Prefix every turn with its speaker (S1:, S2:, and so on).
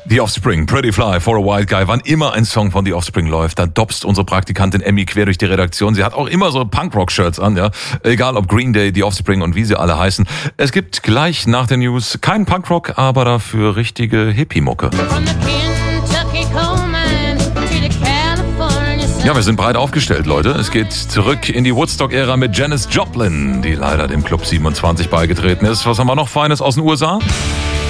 S1: The Offspring, Pretty Fly for a Wild Guy. Wann immer ein Song von The Offspring läuft, da dobst unsere Praktikantin Emmy quer durch die Redaktion. Sie hat auch immer so Punkrock-Shirts an, ja. Egal ob Green Day, The Offspring und wie sie alle heißen. Es gibt gleich nach den News keinen Punkrock, aber dafür richtige Hippie-Mucke. Ja, wir sind breit aufgestellt, Leute. Es geht zurück in die Woodstock-Ära mit Janis Joplin, die leider dem Club 27 beigetreten ist. Was haben wir noch Feines aus den USA?